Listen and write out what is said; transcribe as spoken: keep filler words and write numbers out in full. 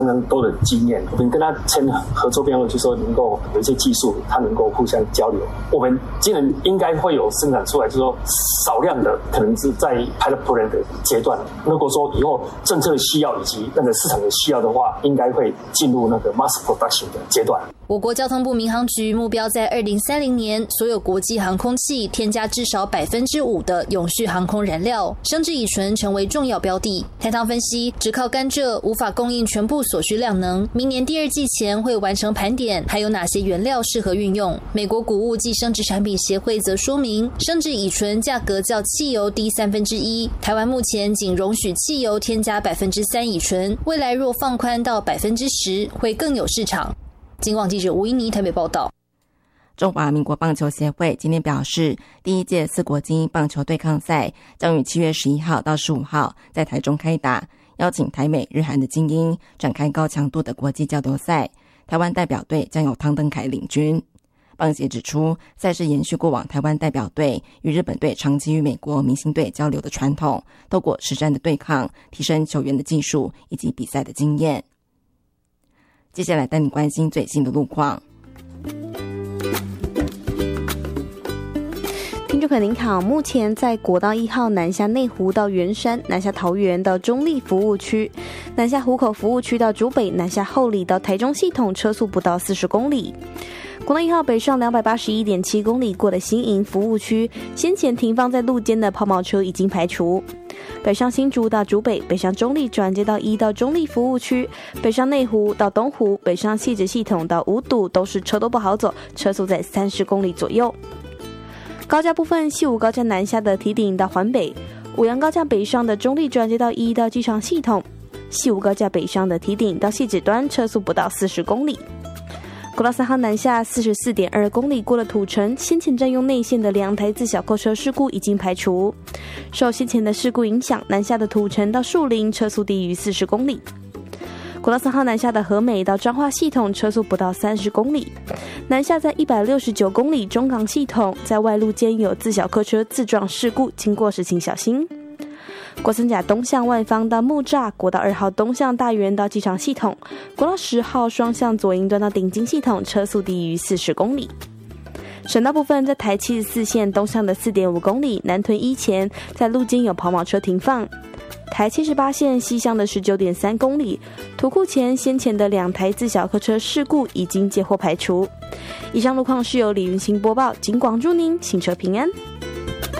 相当多的经验，我们跟他签合作标，就是说能够有一些技术，他能够互相交流。我们今年应该会有生产出来，就是说少量的，可能是在 pilot program 的阶段。如果说以后政策的需要以及那个市场的需要的话，应该会进入那个 mass production 的阶段。 我国交通部民航局目标在二零三零年，所有国际航空器添加至少百分之五的永续航空燃料，生质乙醇成为重要标的。台糖分析，只靠甘蔗无法供应全部所需量能，明年第二季前会完成盘点，还有哪些原料适合运用。美国谷物暨生质产品协会则说明，生质乙醇价格较汽油低三分之一，台湾目前仅容许汽油添加百分之三乙醇，未来若放宽到百分之十，会更有市场。警广记者吴依妮台北报道。 中华民国棒球协会今天表示，第一届四国精英棒球对抗赛将于七月十一号到十五号在台中开打，邀请台美日韩的精英展开高强度的国际交流赛，台湾代表队将由汤登凯领军。棒协指出，赛事延续过往台湾代表队与日本队长期与美国明星队交流的传统，透过实战的对抗提升球员的技术以及比赛的经验。接下来带你关心最新的路况。 听众朋友您好，目前在国道一号南下内湖到圆山，南下桃园到中立服务区，南下湖口服务区到竹北，南下后里到台中系统车速不到四十公里。国道一号北上 两百八十一点七公里过的新营服务区，先前停放在路肩的抛锚车已经排除。北上新竹到竹北，北上中立转接到一到中立服务区，北上内湖到东湖，北上汐止系统到五堵都是车都不好走，车速在三十公里左右。高架部分，西武高架南下的堤顶到环北，五羊高架北上的中立转接到一到机场系统，西武高架北上的堤顶到汐止端车速不到四十公里。国道三号南下 四十四点二公里过了土城，先前占用内线的两台自小客车事故已经排除。受先前的事故影响，南下的土城到树林车速低于四十公里。国道三号南下的和美到彰化系统车速不到三十公里。南下在一百六十九公里中港系统，在外路间有自小客车自撞事故，经过时请小心。国三甲东向万方到木栅，国道二号东向大园到机场系统，国道十号双向左营端到顶金系统，车速低于四十公里。省道部分，在台七十四线东向的 四点五公里，南屯一前在路间有跑马车停放。台七十八线西向的 十九点三公里，土库前先前的两台自小客车事故已经接获排除。以上路况是由李云兴播报，警广祝您行车平安。